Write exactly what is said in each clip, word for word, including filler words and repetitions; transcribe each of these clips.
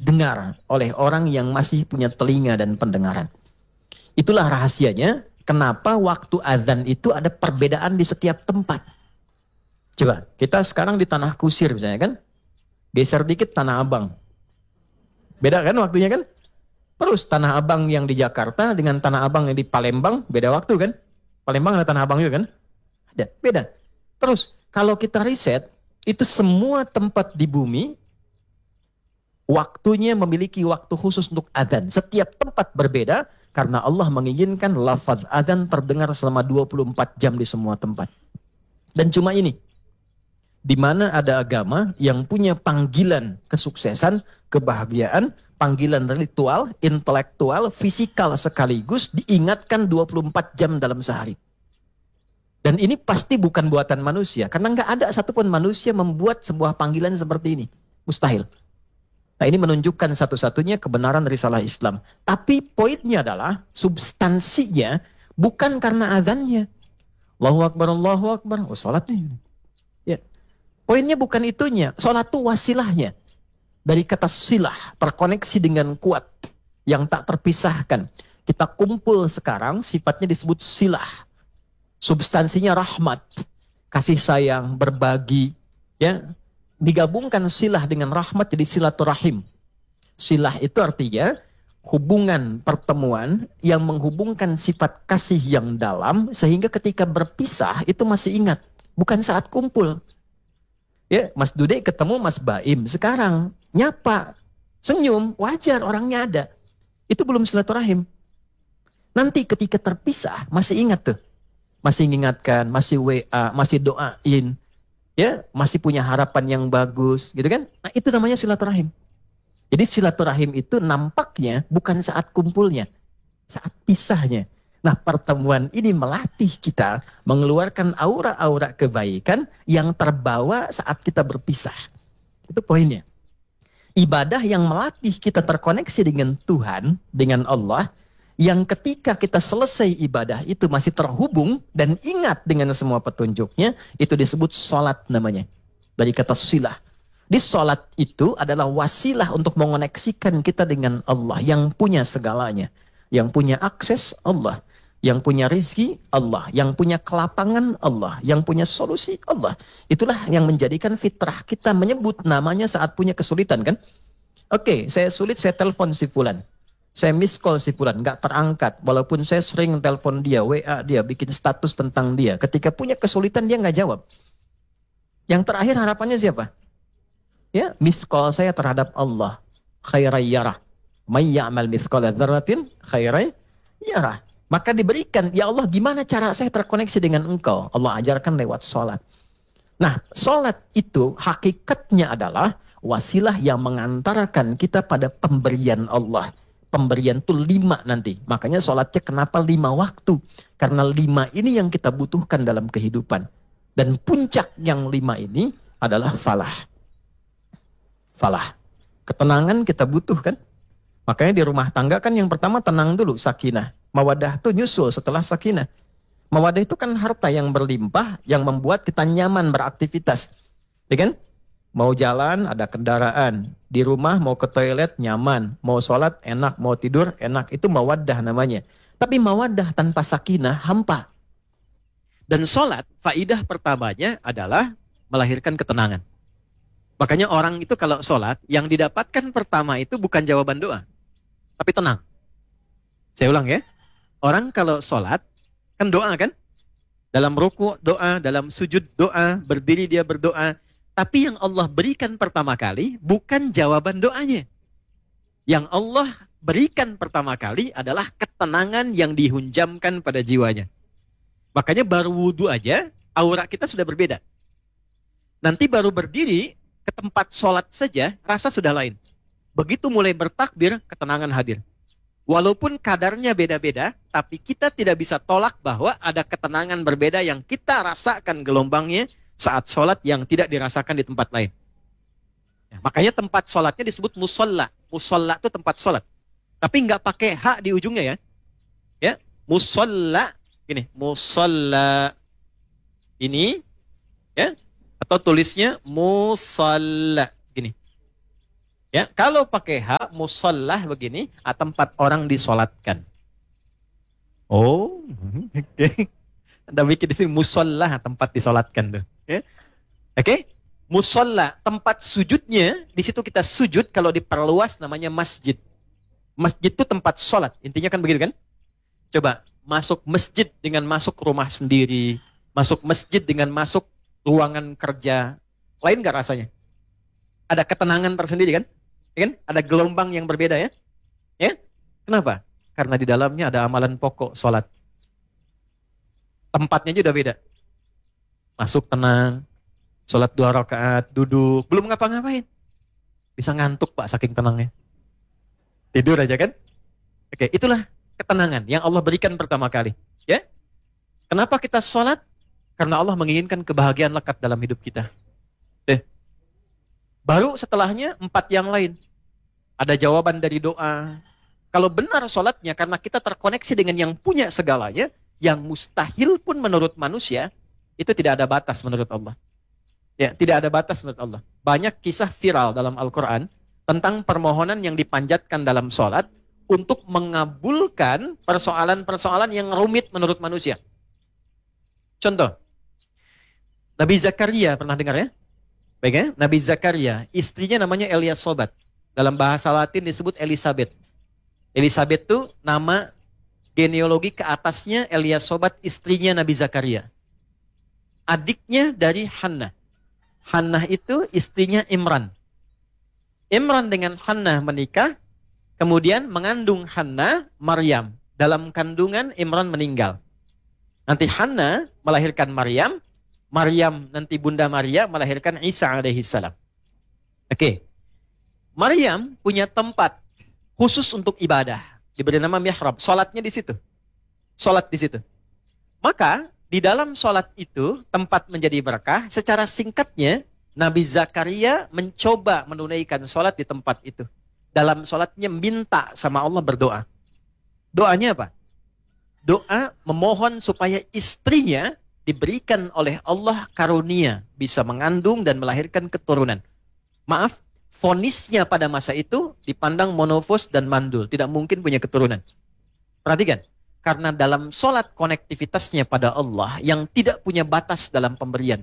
didengar oleh orang yang masih punya telinga dan pendengaran. Itulah rahasianya kenapa waktu azan itu ada perbedaan di setiap tempat. Coba, kita sekarang di Tanah Kusir misalnya kan, geser dikit Tanah Abang. Beda kan waktunya kan? Terus Tanah Abang yang di Jakarta dengan Tanah Abang yang di Palembang, beda waktu kan? Palembang ada Tanah Abang juga kan? Ada, beda. Terus, kalau kita riset, itu semua tempat di bumi, waktunya memiliki waktu khusus untuk azan. Setiap tempat berbeda, karena Allah menginginkan lafaz azan terdengar selama dua puluh empat jam di semua tempat. Dan cuma ini, di mana ada agama yang punya panggilan kesuksesan, kebahagiaan, panggilan ritual, intelektual, fisikal sekaligus diingatkan dua puluh empat jam dalam sehari. Dan ini pasti bukan buatan manusia, karena nggak ada satupun manusia membuat sebuah panggilan seperti ini. Mustahil. Nah, ini menunjukkan satu-satunya kebenaran risalah Islam. Tapi poinnya adalah substansinya bukan karena azannya. Allahu Akbar, Allahu Akbar. Oh, sholatnya. Ya. Poinnya bukan itunya. Sholat itu wasilahnya. Dari kata silah, terkoneksi dengan kuat. Yang tak terpisahkan. Kita kumpul sekarang, sifatnya disebut silah. Substansinya rahmat. Kasih sayang, berbagi. Ya. Digabungkan silah dengan rahmat jadi silaturahim. Silah itu artinya hubungan pertemuan yang menghubungkan sifat kasih yang dalam sehingga ketika berpisah itu masih ingat, bukan saat kumpul. Ya, Mas Dude ketemu Mas Baim sekarang nyapa, senyum, wajar orangnya ada. Itu belum silaturahim. Nanti ketika terpisah masih ingat tuh. Masih mengingatkan, masih W A, masih doain. Ya, masih punya harapan yang bagus, gitu kan? Nah, itu namanya silaturahim. Jadi silaturahim itu nampaknya bukan saat kumpulnya, saat pisahnya. Nah, pertemuan ini melatih kita mengeluarkan aura-aura kebaikan yang terbawa saat kita berpisah. Itu poinnya. Ibadah yang melatih kita terkoneksi dengan Tuhan, dengan Allah, yang ketika kita selesai ibadah itu masih terhubung dan ingat dengan semua petunjuknya, itu disebut sholat namanya. Dari kata silah. Di sholat itu adalah wasilah untuk mengoneksikan kita dengan Allah yang punya segalanya. Yang punya akses Allah. Yang punya rizki Allah. Yang punya kelapangan Allah. Yang punya solusi Allah. Itulah yang menjadikan fitrah kita menyebut namanya saat punya kesulitan kan. Oke, saya sulit, saya telepon si fulan. Saya miss call si fulan, nggak terangkat. Walaupun saya sering telepon dia, W A dia, bikin status tentang dia. Ketika punya kesulitan dia nggak jawab. Yang terakhir harapannya siapa? Ya, miss call saya terhadap Allah. Khairai yarah. May ya'mal mithqala dzarratin khairai yarah. Maka diberikan, ya Allah gimana cara saya terkoneksi dengan engkau? Allah ajarkan lewat sholat. Nah, sholat itu hakikatnya adalah wasilah yang mengantarkan kita pada pemberian Allah. Pemberian itu lima nanti. Makanya sholatnya kenapa lima waktu? Karena lima ini yang kita butuhkan dalam kehidupan. Dan puncak yang lima ini adalah falah. Falah. Ketenangan kita butuhkan. Makanya di rumah tangga kan yang pertama tenang dulu, sakinah. Mawadah itu nyusul setelah sakinah. Mawadah itu kan harta yang berlimpah yang membuat kita nyaman beraktivitas. Ya kan? Mau jalan ada kendaraan, di rumah mau ke toilet nyaman, mau sholat enak, mau tidur enak, itu mawaddah namanya. Tapi mawaddah tanpa sakinah hampa. Dan sholat, faidah pertamanya adalah melahirkan ketenangan. Makanya orang itu kalau sholat, yang didapatkan pertama itu bukan jawaban doa, tapi tenang. Saya ulang ya, orang kalau sholat, kan doa kan? Dalam ruku doa, dalam sujud doa, berdiri dia berdoa. Tapi yang Allah berikan pertama kali bukan jawaban doanya. Yang Allah berikan pertama kali adalah ketenangan yang dihunjamkan pada jiwanya. Makanya baru wudhu aja, aura kita sudah berbeda. Nanti baru berdiri ke tempat sholat saja, rasa sudah lain. Begitu mulai bertakbir, ketenangan hadir. Walaupun kadarnya beda-beda, tapi kita tidak bisa tolak bahwa ada ketenangan berbeda yang kita rasakan gelombangnya saat sholat yang tidak dirasakan di tempat lain. Ya, makanya tempat sholatnya disebut musolla. Musolla itu tempat sholat. Tapi nggak pakai hak di ujungnya ya. Ya, musolla. Gini, musolla. Ini, ya. Atau tulisnya musalla. Gini. Ya, kalau pakai ha, musallah begini, ah, tempat orang disolatkan. Oh, oke. Anda bikin di sini musallah, tempat disolatkan tuh. Ya. Oke? Musallah, tempat sujudnya, di situ kita sujud, kalau diperluas namanya masjid. Masjid itu tempat sholat. Intinya kan begitu kan? Coba, masuk masjid dengan masuk rumah sendiri. Masuk masjid dengan masuk ruangan kerja. Lain gak rasanya? Ada ketenangan tersendiri kan? Ya kan? Ada gelombang yang berbeda ya? Ya? Kenapa? Karena di dalamnya ada amalan pokok sholat. Tempatnya juga beda. Masuk tenang, sholat dua rakaat, duduk, belum ngapa-ngapain. Bisa ngantuk Pak saking tenangnya. Tidur aja kan? Oke, itulah ketenangan yang Allah berikan pertama kali. Ya? Kenapa kita sholat? Karena Allah menginginkan kebahagiaan lekat dalam hidup kita. Eh. Baru setelahnya empat yang lain. Ada jawaban dari doa. Kalau benar sholatnya karena kita terkoneksi dengan yang punya segalanya, yang mustahil pun menurut manusia, itu tidak ada batas menurut Allah. Ya, tidak ada batas menurut Allah. Banyak kisah viral dalam Al-Quran tentang permohonan yang dipanjatkan dalam sholat untuk mengabulkan persoalan-persoalan yang rumit menurut manusia. Contoh, Nabi Zakaria, pernah dengar ya? Baik ya, Nabi Zakaria, istrinya namanya Eliasobat. Dalam bahasa Latin disebut Elizabeth. Elizabeth itu nama genealogi ke atasnya Eliasobat, istrinya Nabi Zakaria. Adiknya dari Hannah. Hannah itu istrinya Imran. Imran dengan Hannah menikah, kemudian mengandung Hannah, Maryam. Dalam kandungan Imran meninggal. Nanti Hannah melahirkan Maryam, Maryam nanti Bunda Maria melahirkan Isa alaihissalam. Oke. Maryam punya tempat khusus untuk ibadah, diberi nama mihrab. Salatnya di situ. Salat di situ. Maka di dalam salat itu tempat menjadi berkah. Secara singkatnya Nabi Zakaria mencoba menunaikan salat di tempat itu. Dalam salatnya minta sama Allah berdoa. Doanya apa? Doa memohon supaya istrinya diberikan oleh Allah karunia bisa mengandung dan melahirkan keturunan. Maaf, vonisnya pada masa itu dipandang monofos dan mandul, tidak mungkin punya keturunan. Perhatikan, karena dalam sholat konektivitasnya pada Allah yang tidak punya batas dalam pemberian.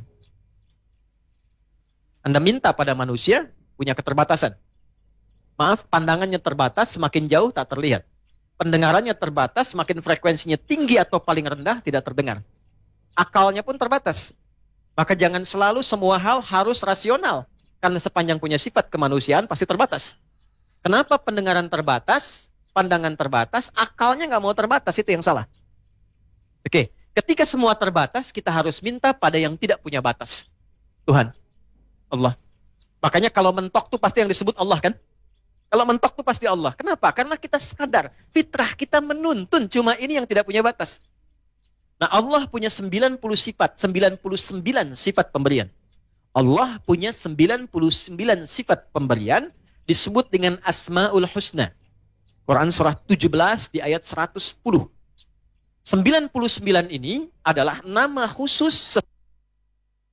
Anda minta pada manusia, punya keterbatasan. Maaf, pandangannya terbatas, semakin jauh tak terlihat. Pendengarannya terbatas, semakin frekuensinya tinggi atau paling rendah, tidak terdengar. Akalnya pun terbatas. Maka jangan selalu semua hal harus rasional. Karena sepanjang punya sifat kemanusiaan pasti terbatas. Kenapa pendengaran terbatas, pandangan terbatas, akalnya nggak mau terbatas, itu yang salah. Oke, ketika semua terbatas, kita harus minta pada yang tidak punya batas. Tuhan, Allah. Makanya kalau mentok tuh pasti yang disebut Allah kan? Kalau mentok tuh pasti Allah. Kenapa? Karena kita sadar, fitrah kita menuntun, cuma ini yang tidak punya batas. Nah, Allah punya sembilan puluh sifat, sembilan puluh sembilan sifat pemberian. Allah punya sembilan puluh sembilan sifat pemberian disebut dengan Asmaul Husna. Quran surah tujuh belas di ayat seratus sepuluh. sembilan puluh sembilan ini adalah nama khusus